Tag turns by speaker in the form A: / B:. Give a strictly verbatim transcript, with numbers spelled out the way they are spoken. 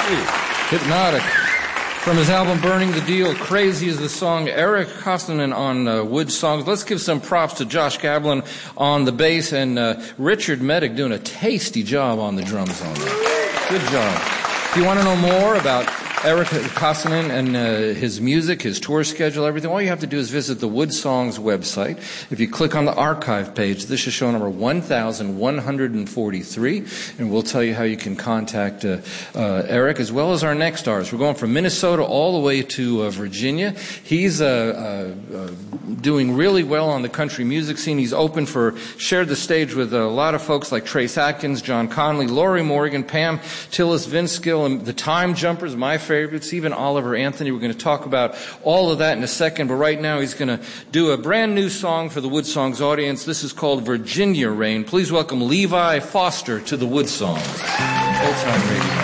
A: Hypnotic. From his album Burning the Deal, Crazy is the song. Eric Kosonen on uh, wood songs. Let's give some props to Josh Gavlin on the bass and uh, Richard Medic doing a tasty job on the drums on that. Good job. If you want to know more about Eric Kosonen and uh, his music, his tour schedule, everything, all you have to do is visit the Wood Songs website. If you click on the archive page, this is show number one thousand one hundred forty-three, and we'll tell you how you can contact uh, uh, Eric, as well as our next stars. We're going from Minnesota all the way to uh, Virginia. He's uh, uh, uh, doing really well on the country music scene. He's open for, shared the stage with a lot of folks like Trace Atkins, John Conley, Lori Morgan, Pam Tillis, Vince Gill, and the Time Jumpers, my favorites, even Oliver Anthony. We're going to talk about all of that in a second, but right now he's going to do a brand new song for the Wood Songs audience. This is called Virginia Rain. Please welcome Levi Foster to the Wood Songs. Old Time Radio.